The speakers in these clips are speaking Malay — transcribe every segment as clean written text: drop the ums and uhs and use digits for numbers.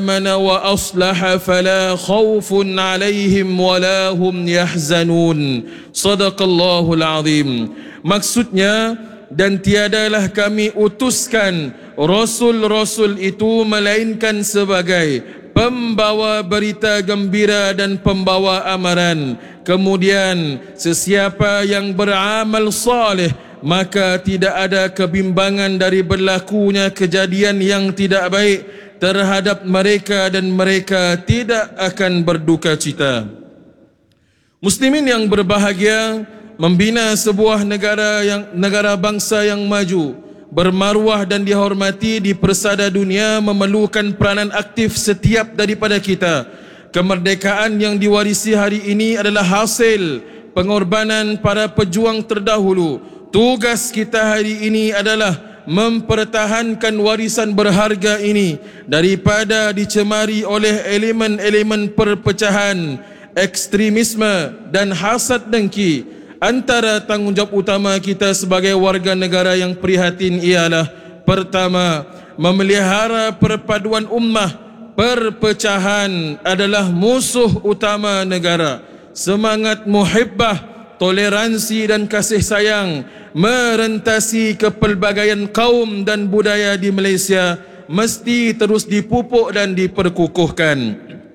وأصلح فلا خوف عليهم ولا هم يحزنون. Sadaqallahul azim. Maksudnya, dan tiadalah kami utuskan Rasul-Rasul itu melainkan sebagai pembawa berita gembira dan pembawa amaran. Kemudian sesiapa yang beramal saleh, maka tidak ada kebimbangan dari berlakunya kejadian yang tidak baik terhadap mereka dan mereka tidak akan berduka cita. Muslimin yang berbahagia, membina sebuah negara bangsa yang maju, bermaruah dan dihormati di persada dunia memerlukan peranan aktif setiap daripada kita. Kemerdekaan yang diwarisi hari ini adalah hasil pengorbanan para pejuang terdahulu. Tugas kita hari ini adalah mempertahankan warisan berharga ini daripada dicemari oleh elemen-elemen perpecahan, ekstremisme dan hasad dengki. Antara tanggungjawab utama kita sebagai warga negara yang prihatin ialah: pertama, memelihara perpaduan ummah. Perpecahan adalah musuh utama negara. Semangat muhibbah, toleransi dan kasih sayang merentasi kepelbagaian kaum dan budaya di Malaysia mesti terus dipupuk dan diperkukuhkan.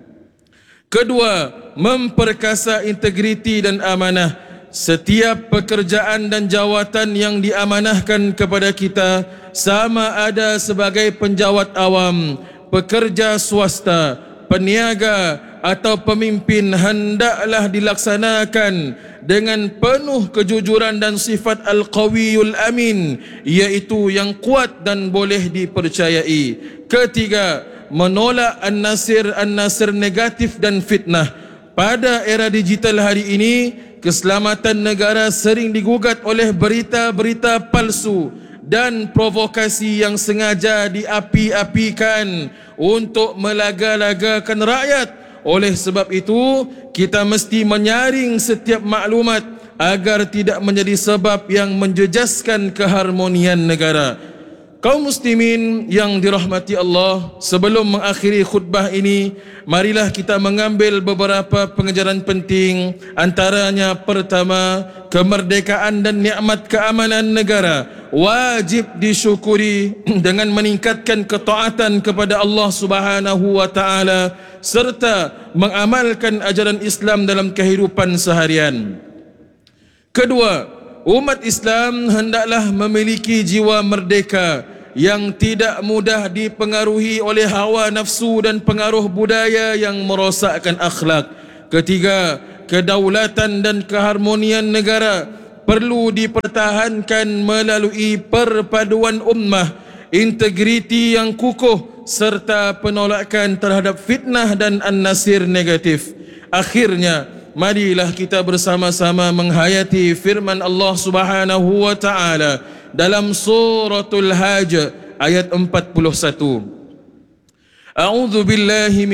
Kedua, memperkasa integriti dan amanah. Setiap pekerjaan dan jawatan yang diamanahkan kepada kita, sama ada sebagai penjawat awam, pekerja swasta, peniaga atau pemimpin, hendaklah dilaksanakan dengan penuh kejujuran dan sifat Al-Qawiyul Amin, iaitu yang kuat dan boleh dipercayai. Ketiga, menolak an-nasir negatif dan fitnah. Pada era digital hari ini, keselamatan negara sering digugat oleh berita-berita palsu dan provokasi yang sengaja diapi-apikan untuk melaga-lagakan rakyat. Oleh sebab itu, kita mesti menyaring setiap maklumat agar tidak menjadi sebab yang menjejaskan keharmonian negara. Kaum muslimin yang dirahmati Allah, sebelum mengakhiri khutbah ini, marilah kita mengambil beberapa pengajaran penting. Antaranya, pertama, kemerdekaan dan nikmat keamanan negara wajib disyukuri dengan meningkatkan ketaatan kepada Allah Subhanahu wa taala serta mengamalkan ajaran Islam dalam kehidupan seharian. Kedua, umat Islam hendaklah memiliki jiwa merdeka yang tidak mudah dipengaruhi oleh hawa nafsu dan pengaruh budaya yang merosakkan akhlak. Ketiga, kedaulatan dan keharmonian negara perlu dipertahankan melalui perpaduan ummah, integriti yang kukuh serta penolakan terhadap fitnah dan an-nasir negatif. Akhirnya, marilah kita bersama-sama menghayati firman Allah Subhanahu wa taala dalam suratul Hajj ayat 41. A'udzu billahi